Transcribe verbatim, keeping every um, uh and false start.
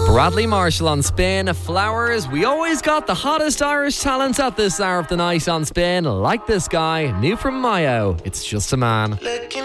Bradley Marshall on Spin. Flowers. We always got the hottest Irish talents at this hour of the night on Spin. Like this guy, new from Mayo. It's Just a Man. Looking